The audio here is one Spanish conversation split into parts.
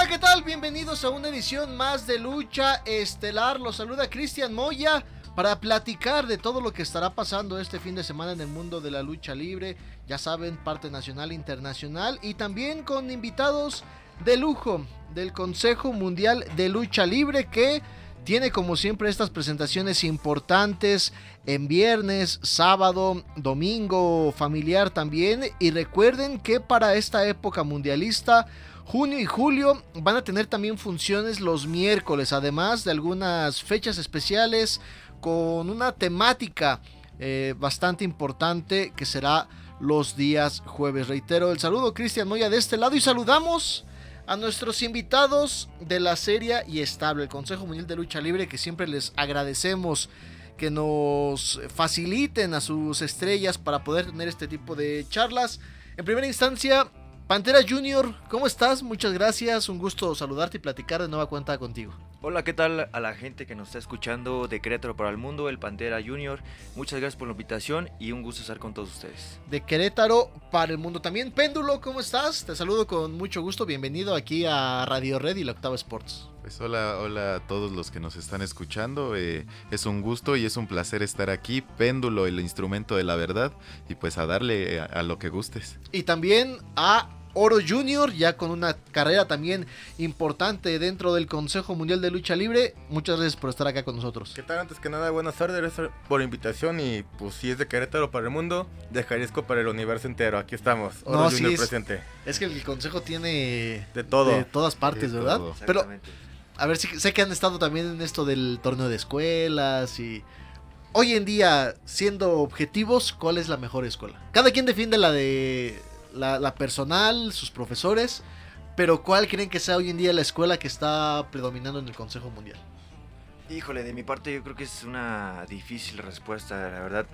Hola, ¿qué tal? Bienvenidos a una edición más de Lucha Estelar. Los saluda Cristian Moya para platicar de todo lo que estará pasando este fin de semana en el mundo de la lucha libre. Ya saben, parte nacional e internacional, y también con invitados de lujo del Consejo Mundial de Lucha Libre, que tiene como siempre estas presentaciones importantes en viernes, sábado, domingo, familiar también. Y recuerden que para esta época mundialista, junio y julio van a tener también funciones los miércoles, además de algunas fechas especiales con una temática bastante importante que será los días jueves. Reitero el saludo, Cristian Moya de este lado, y saludamos a nuestros invitados de la seria y estable, el Consejo Mundial de Lucha Libre, que siempre les agradecemos que nos faciliten a sus estrellas para poder tener este tipo de charlas. En primera instancia, Pantera Junior, ¿cómo estás? Muchas gracias, un gusto saludarte y platicar de nueva cuenta contigo. Hola, ¿qué tal a la gente que nos está escuchando de Querétaro para el mundo, el Pantera Junior? Muchas gracias por la invitación y un gusto estar con todos ustedes. De Querétaro para el mundo también. Péndulo, ¿cómo estás? Te saludo con mucho gusto, bienvenido aquí a Radio Red y la Octava Sports. Pues hola a todos los que nos están escuchando, es un gusto y es un placer estar aquí. Péndulo, el instrumento de la verdad, y pues a darle a lo que gustes. Y también a Oro Junior, ya con una carrera también importante dentro del Consejo Mundial de Lucha Libre. Muchas gracias por estar acá con nosotros. ¿Qué tal? Antes que nada, buenas tardes por la invitación, y pues si es de Querétaro para el mundo, de Jalisco para el universo entero. Aquí estamos, Oro Junior presente. Es que el Consejo tiene de todo, de todas partes, de ¿verdad? todo. Pero a ver, sé que han estado también en esto del torneo de escuelas y hoy en día, siendo objetivos, ¿cuál es la mejor escuela? Cada quien defiende la de la personal, sus profesores, pero ¿cuál creen que sea hoy en día la escuela que está predominando en el Consejo Mundial? Híjole, de mi parte yo creo que es una difícil respuesta, la verdad.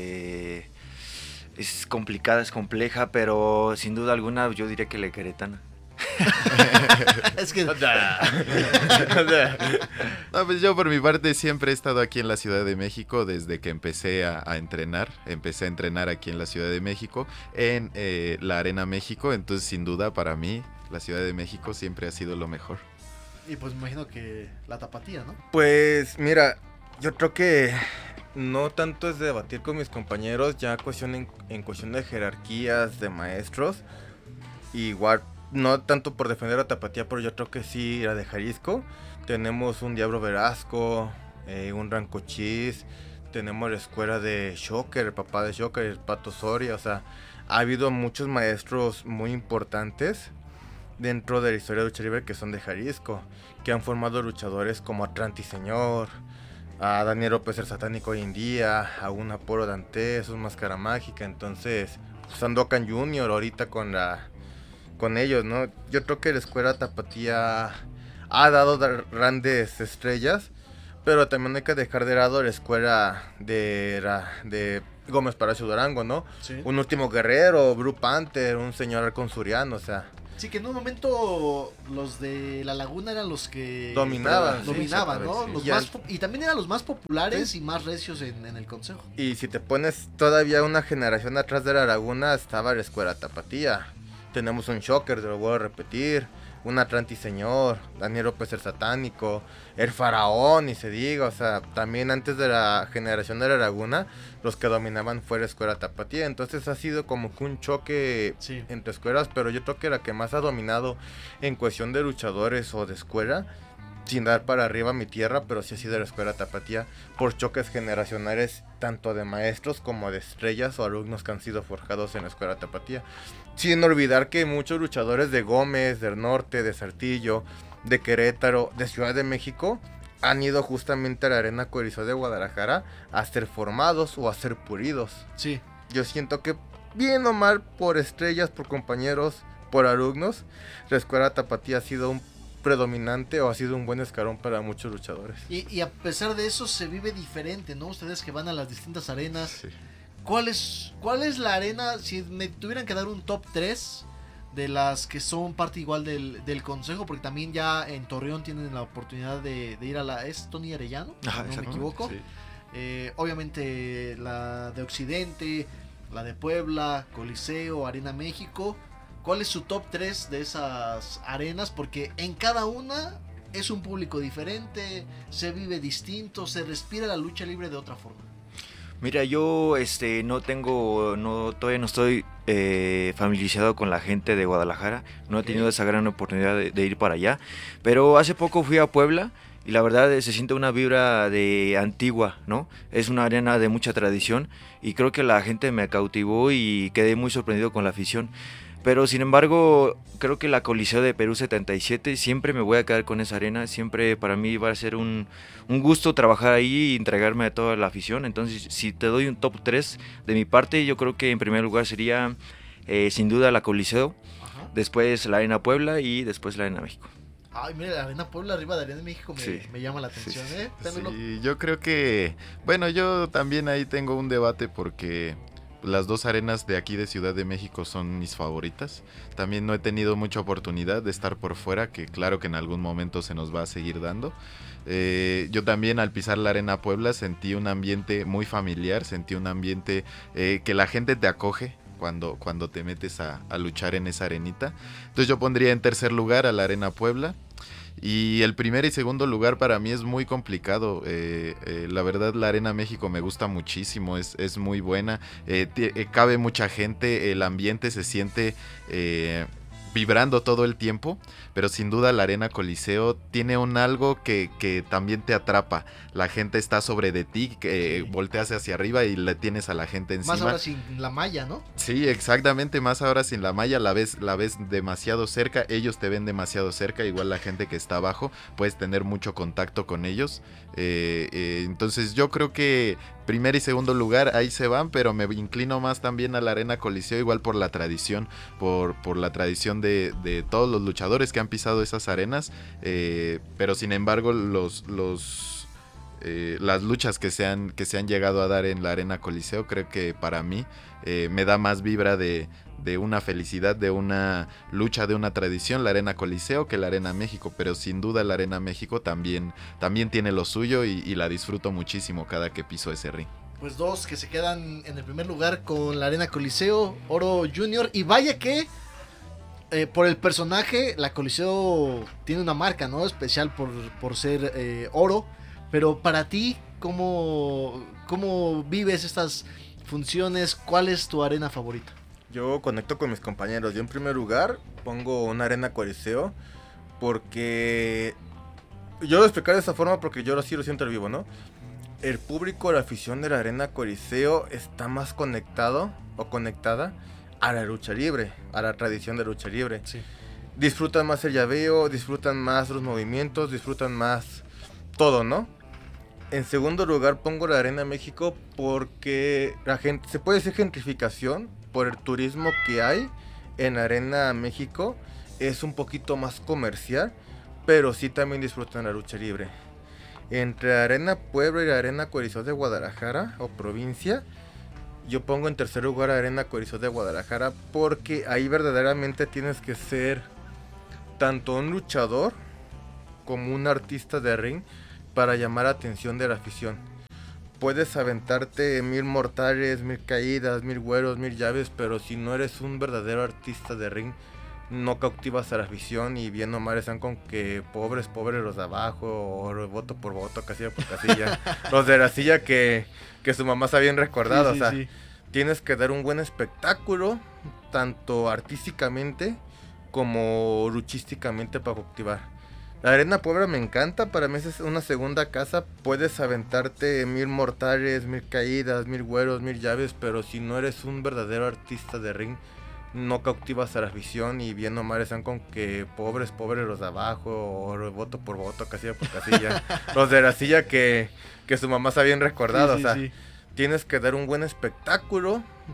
Es complicada, es compleja, pero sin duda alguna yo diría que la queretana. Es que No, pues yo por mi parte siempre he estado aquí en la Ciudad de México desde que empecé a entrenar. Empecé a entrenar aquí en la Ciudad de México, en la Arena México. Entonces, sin duda, para mí, la Ciudad de México siempre ha sido lo mejor. y pues me imagino que la tapatía, ¿no? Pues mira, yo creo que no tanto es debatir con mis compañeros, ya en cuestión de jerarquías de maestros, igual no tanto por defender a Tapatía, pero yo creo que sí la de Jalisco. Tenemos un Diablo Velasco, un Ranco Chis, tenemos la escuela de Shocker, el papá de Shocker, el Pato Soria. O sea, ha habido muchos maestros muy importantes dentro de la historia de lucha libre que son de Jalisco, que han formado luchadores como Atlantis Señor, a Daniel López el Satánico hoy en día, a un Apolo Dantes, un Máscara Mágica. Entonces, Sandokan Junior ahorita con ellos, ¿no? Yo creo que la escuela Tapatía ha dado grandes estrellas, pero también hay que dejar de lado la escuela de Gómez Palacio Durango, ¿no? Sí. Un Último Guerrero, Blue Panther, un señor Halcón Suriano, o sea. Sí, que en un momento los de La Laguna eran los que Dominaban, ¿no? sí. Los y también eran los más populares y más recios en el consejo. Y si te pones todavía una generación atrás de la Laguna, estaba la escuela Tapatía. Tenemos un Shocker, te lo voy a repetir, un Atlantis Señor, Daniel López el Satánico, el Faraón, y se diga. O sea, también antes de la generación de la Laguna, los que dominaban fue la escuela Tapatía. Entonces ha sido como que un choque entre escuelas, pero yo creo que la que más ha dominado en cuestión de luchadores o de escuela, sin dar para arriba mi tierra, pero sí ha sido la escuela Tapatía, por choques generacionales tanto de maestros como de estrellas o alumnos que han sido forjados en la escuela Tapatía. Sin olvidar que muchos luchadores de Gómez, del norte, de Saltillo, de Querétaro, de Ciudad de México, han ido justamente a la Arena Coliseo de Guadalajara a ser formados o a ser pulidos. Sí. Yo siento que, bien o mal, por estrellas, por compañeros, por alumnos, la escuela Tapatía ha sido un predominante o ha sido un buen escalón para muchos luchadores. Y a pesar de eso se vive diferente, ¿no? Ustedes que van a las distintas arenas. Sí. ¿Cuál es la arena? Si me tuvieran que dar un top 3 de las que son parte igual del consejo, porque también ya en Torreón tienen la oportunidad de ir a la... ¿Es Tony Arellano? Ajá, no me equivoco. Sí. Obviamente la de Occidente, la de Puebla, Coliseo, Arena México. ¿cuál es su top 3 de esas arenas? Porque en cada una es un público diferente, se vive distinto, se respira la lucha libre de otra forma. Mira, yo todavía no estoy familiarizado con la gente de Guadalajara, no he tenido esa gran oportunidad de ir para allá, pero hace poco fui a Puebla y la verdad se siente una vibra de antigua, ¿no? Es una arena de mucha tradición y creo que la gente me cautivó y quedé muy sorprendido con la afición. Pero sin embargo, creo que la Coliseo de Perú 77, siempre me voy a quedar con esa arena, siempre para mí va a ser un gusto trabajar ahí y entregarme a toda la afición. Entonces, si te doy un top 3 de mi parte, yo creo que en primer lugar sería sin duda la Coliseo, después la Arena Puebla y después la Arena México. Ay, mira, la Arena Puebla arriba de Arena México me llama la atención, sí. ¿eh? Sí, yo creo que, bueno, yo también ahí tengo un debate porque las dos arenas de aquí de Ciudad de México son mis favoritas. También no he tenido mucha oportunidad de estar por fuera, que claro que en algún momento se nos va a seguir dando. Yo también al pisar la Arena Puebla sentí un ambiente muy familiar, sentí un ambiente que la gente te acoge cuando te metes a luchar en esa arenita. Entonces yo pondría en tercer lugar a la Arena Puebla. Y el primer y segundo lugar para mí es muy complicado. La verdad, la Arena México me gusta muchísimo, es muy buena. Cabe mucha gente, el ambiente se siente vibrando todo el tiempo, pero sin duda la Arena Coliseo tiene un algo que también te atrapa. La gente está sobre de ti, que volteas hacia arriba y le tienes a la gente encima. Más ahora sin la malla, ¿no? Sí, exactamente, más ahora sin la malla, la ves demasiado cerca, ellos te ven demasiado cerca, igual la gente que está abajo, puedes tener mucho contacto con ellos. Entonces yo creo que primer y segundo lugar ahí se van, pero me inclino más también a la Arena Coliseo, igual por la tradición, por la tradición de todos los luchadores que han pisado esas arenas, pero sin embargo las luchas que se han llegado a dar en la Arena Coliseo, creo que para mí me da más vibra de una felicidad, de una lucha, de una tradición, la Arena Coliseo, que la Arena México, pero sin duda la Arena México también tiene lo suyo y la disfruto muchísimo cada que piso ese ring. Pues dos que se quedan en el primer lugar con la Arena Coliseo, Oro Junior, y vaya que por el personaje, la Coliseo tiene una marca, ¿no? Especial por ser oro. Pero para ti, ¿cómo vives estas funciones? ¿Cuál es tu arena favorita? Yo conecto con mis compañeros. Yo en primer lugar pongo una Arena Coliseo porque... Yo lo voy a explicar de esta forma porque yo sí lo siento al vivo, ¿no? El público, la afición de la Arena Coliseo está más conectado o conectada a la lucha libre, a la tradición de lucha libre. Sí. Disfrutan más el llaveo, disfrutan más los movimientos, disfrutan más todo, ¿no? En segundo lugar pongo la Arena México porque la gente, se puede decir gentrificación por el turismo que hay en la Arena México, es un poquito más comercial, pero sí también disfrutan la lucha libre. Entre la Arena Puebla y la Arena Coliseo de Guadalajara o provincia, yo pongo en tercer lugar la Arena Coliseo de Guadalajara porque ahí verdaderamente tienes que ser tanto un luchador como un artista de ring para llamar la atención de la afición. Puedes aventarte 1000 mortales, 1000 caídas, 1000 güeros, 1000 llaves, pero si no eres un verdadero artista de ring, no cautivas a la afición y bien o mal están con que pobres los de abajo, o voto por voto, casilla por casilla. Los de la silla que su mamá está bien recordada, sí, o sea, sí. Tienes que dar un buen espectáculo, tanto artísticamente como luchísticamente para cautivar. La Arena Puebla me encanta, para mí es una segunda casa, puedes aventarte 1000 mortales, 1000 caídas, 1000 güeros, 1000 llaves, pero si no eres un verdadero artista de ring, no cautivas a la afición y bien o mal están con que pobres los de abajo, o voto por voto, casilla por casilla. Los de la silla que su mamá está bien recordada, sí, sí, o sea, sí. Tienes que dar un buen espectáculo,